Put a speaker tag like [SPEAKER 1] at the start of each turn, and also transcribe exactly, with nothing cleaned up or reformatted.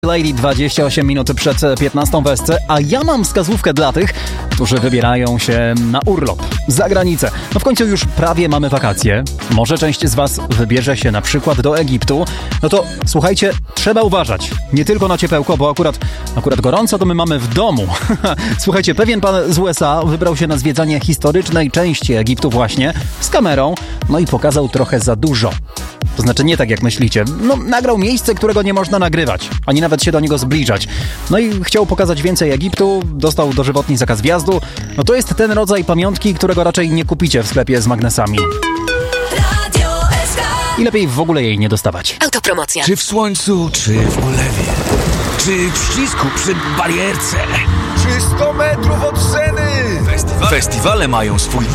[SPEAKER 1] Lady, dwadzieścia osiem minut przed piętnastą w S C, a ja mam wskazówkę dla tych, którzy wybierają się na urlop za granicę. No w końcu już prawie mamy wakacje. Może część z was wybierze się na przykład do Egiptu. No to słuchajcie, trzeba uważać. Nie tylko na ciepełko, bo akurat, akurat gorąco to my mamy w domu. Słuchajcie, pewien pan z U S A wybrał się na zwiedzanie historycznej części Egiptu właśnie z kamerą, no i pokazał trochę za dużo. To znaczy nie tak jak myślicie. No nagrał miejsce, którego nie można nagrywać, ani nawet się do niego zbliżać. No i chciał pokazać więcej Egiptu, dostał dożywotni zakaz wjazdu. No to jest ten rodzaj pamiątki, którego raczej nie kupicie w sklepie z magnesami. I lepiej w ogóle jej nie dostawać.
[SPEAKER 2] Autopromocja.
[SPEAKER 3] Czy w słońcu, czy w ulewie, czy w ścisku przy barierce,
[SPEAKER 4] Czy sto metrów od sceny?
[SPEAKER 3] Festiwale mają swój